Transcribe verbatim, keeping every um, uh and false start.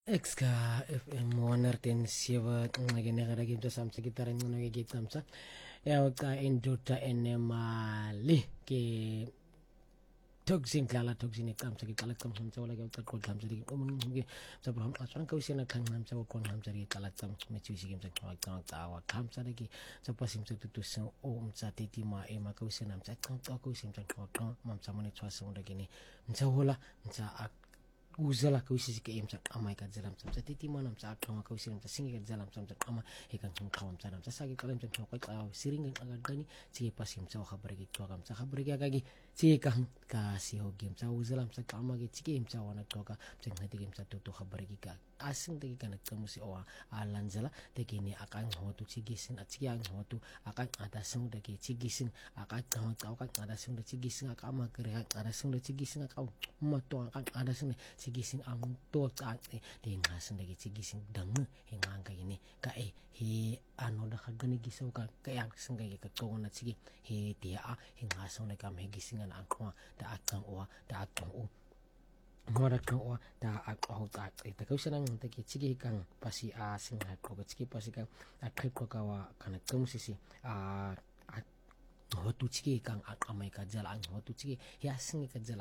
Exka F M one seven nginegera gibda samsa gitara ngino ge samsa ya ka indota enemali ke toxin kala toxin e kamsa ke kala kamsa samsa wala ke ko kamsa ke umun ge sa bram asran ka usena kan samsa ko kon samsa ke kala kamsa me chisi ke samsa ka ka wa kamsa ke sa pasim sa tutu sa o msa teti ma e ma ka usena samsa kan ka ko usena samsa ka mam sa mone tswasa unda ke ni msa hola msa uzala ka usisi ke imsa ama ka zalam samsa titi manam sa kama ka usisi samsa singi ka zalam samsa ama e kan tum kawam sa samsa sagi kalam samsa ko ka siring ang agani sige pasim sa khabar ke to kam sa khabar ke agagi sige ka ka si ho game sa uzalam sa kama ke sige imsa wana to ka sing hati game sa to to khabar ke ka asing tegi kana kamu si oa alanzala tegi ni akan hotu cigisin at sige ang hotu akan atasung tegi cigisin akan hotu akan atasung tegi cigisin akan magre atasung tegi cigisin akan mato akan atasung cigisin ang to ka de ngasen tegi cigisin dang hingang kay ni ka e hi ano da kagani gisaw ka kaya sing kay ka ko na sige hi dia hingasong na kam higisingan ang ko da akang oa da akang o ngora kang o da ako ta ita ko sanang take chigi kang pasi a sing ha ko chigi pasi kang a kai ko ka wa kana tum sisi a hotu chigi kang amai ka jala ang hotu chigi ya sing ka jala